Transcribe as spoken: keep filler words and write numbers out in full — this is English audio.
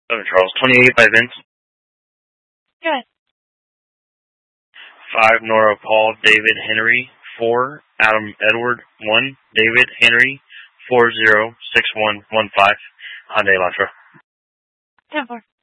Seven Charles. Twenty-eight by Vince. Good. Five Nora Paul David Henry. Four Adam Edward. One David Henry. Four zero six one one five. Hyundai Elantra. Ten four.